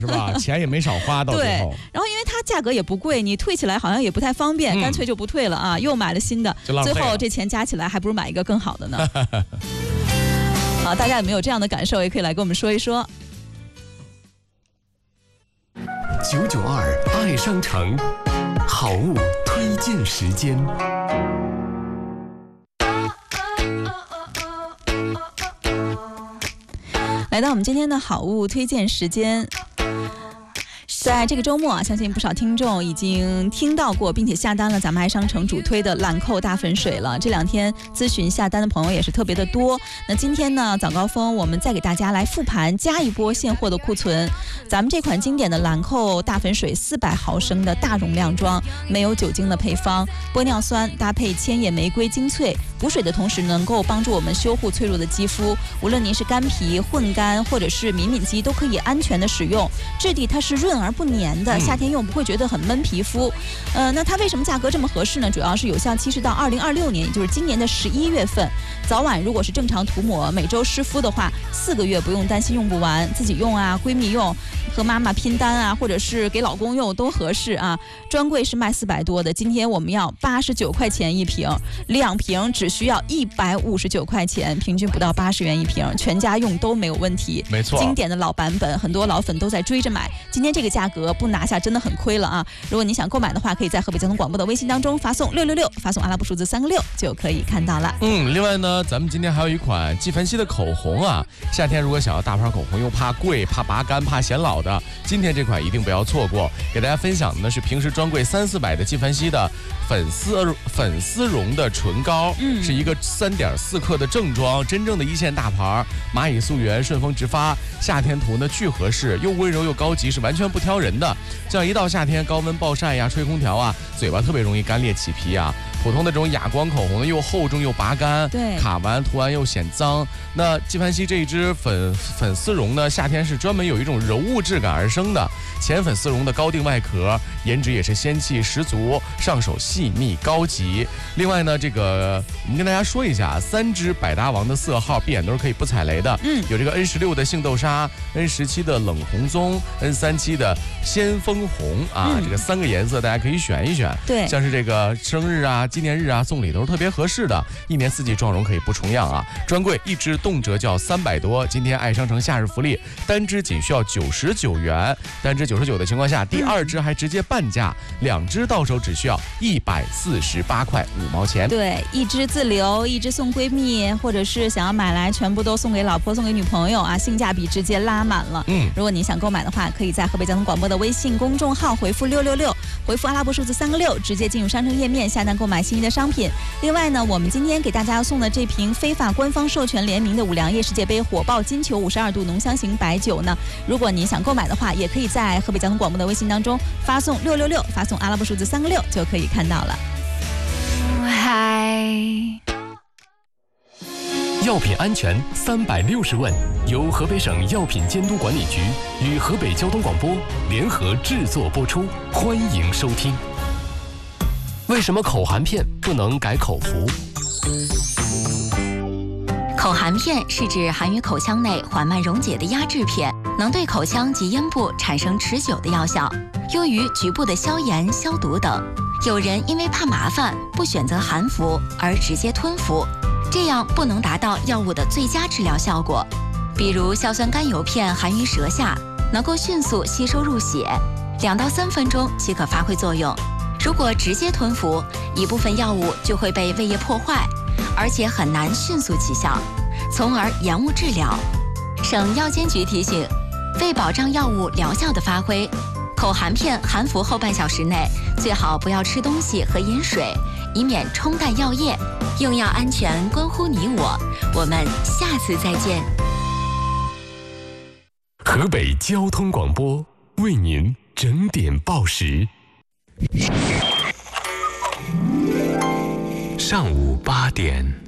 是吧？钱也没少花到最后。 对，然后因为它价格也不贵，你退起来好像也不太方便，干脆就不退了啊，又买了新的，最后这钱加起来还不如买一个更好的呢。大家有没有这样的感受？也可以来跟我们说一说。 992爱商城好物推荐时间。 来到我们今天的好物推荐时间。在这个周末啊，相信不少听众已经听到过，并且下单了咱们爱商城主推的兰蔻大粉水了。这2天咨询下单的朋友也是特别的多。那今天呢，早高峰我们再给大家来复盘，加一波现货的库存。咱们这款经典的兰蔻大粉水400毫升的大容量装，没有酒精的配方，玻尿酸搭配千叶玫瑰精粹，补水的同时能够帮助我们修护脆弱的肌肤。无论您是干皮、混干或者是敏肌，都可以安全的使用。质地它是润而不粘的，夏天用不会觉得很闷皮肤。那它为什么价格这么合适呢？主要是有效期是到2026年，也就是今年的11月份。早晚如果是正常涂抹，每周湿敷的话，4个月不用担心用不完，自己用啊，闺蜜用，和妈妈拼单啊，或者是给老公用都合适啊。专柜是卖400多的，今天我们要89块钱一瓶，2瓶只需要159块钱，平均不到80元一瓶，全家用都没有问题。 没错， 经典的老版本，很多老粉都在追着买。今天这个价格不拿下真的很亏了啊！如果你想购买的话，可以在河北交通广播的微信当中发送666，发送阿拉伯数字3个6就可以看到了。 另外呢，咱们今天还有一款纪梵希的口红啊，夏天如果想要大牌口红又怕贵、怕拔干、怕显老的，今天这款一定不要错过。给大家分享的呢是平时专柜300-400的纪梵希的粉丝绒的唇膏，是一个3.4克的正装，真正的一线大牌，蚂蚁素颜，顺风直发，夏天涂呢巨合适，又温柔又高级，是完全不挑人的。这样一到夏天，高温暴晒呀，吹空调啊，嘴巴特别容易干裂起皮啊。普通的这种哑光口红呢，又厚重又拔干， 对， 卡完涂完又显脏。那纪梵希这一支粉丝绒呢，夏天是专门有一种柔雾质感而生的，浅粉丝绒的高定外壳，颜值也是仙气十足，上手细密高级。另外呢，这个我们跟大家说一下，3支百搭王的色号，闭眼都是可以不踩雷的。有这个 N16的杏豆沙， N17的冷红棕， N37的先锋红啊，这个3个颜色大家可以选一选。 对， 像是这个生日啊、纪念日啊送礼都是特别合适的，一年4季妆容可以不重样啊。专柜一支动辄就要300多，今天爱商城夏日福利，单支仅需要99元，单支99的情况下，第2支还直接半价，2支到手只需要148块5毛钱。 对，一支自留，一支送闺蜜，或者是想要买来全部都送给老婆、送给女朋友啊，性价比直接拉满了。如果你想购买的话，可以在河北交通广播的微信公众号回复666，回复阿拉伯数字3个6，直接进入商城页面下单购买心仪的商品。另外呢，我们今天给大家送的这瓶非法官方授权联名的五粮液世界杯火爆金球52度浓香型白酒呢，如果你想购买的话，也可以在河北交通广播的微信当中发送666，发送阿拉伯数字3个6就可以看到了。 药品安全360问，由河北省药品监督管理局与河北交通广播联合制作播出，欢迎收听。为什么口含片不能改口服？ 口含片是指含于口腔内缓慢溶解的压制片，能对口腔及咽部产生持久的药效，用于局部的消炎、消毒等。有人因为怕麻烦，不选择含服而直接吞服，这样不能达到药物的最佳治疗效果。比如硝酸甘油片含于舌下，能够迅速吸收入血，2到3分钟即可发挥作用。如果直接吞服，一部分药物就会被胃液破坏，而且很难迅速起效，从而延误治疗。省药监局提醒，为保障药物疗效的发挥，口含片含服后半小时内最好不要吃东西和饮水，以免冲淡药液。用药安全关乎你我，我们下次再见。 河北交通广播为您整点报时。上午8点。